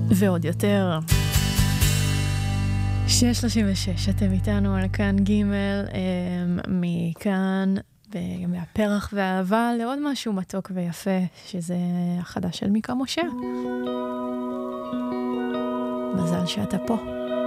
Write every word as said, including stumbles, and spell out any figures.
ועוד יותר. שש שלושים ושש, אתם איתנו על כאן ג' מכאן, מהפרח והאהבה, לעוד משהו מתוק ויפה, שזה החדש של מיקה משה. מזל שאתה פה.